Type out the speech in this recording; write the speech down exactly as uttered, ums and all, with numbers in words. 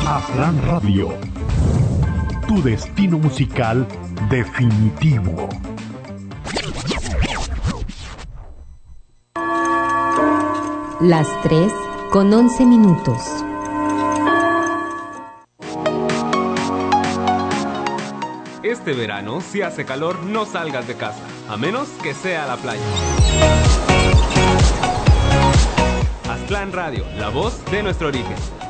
Aztlán Radio, tu destino musical definitivo. Las tres con once minutos. Este verano, si hace calor, no salgas de casa, a menos que sea a la playa. Aztlán Radio, la voz de nuestro origen.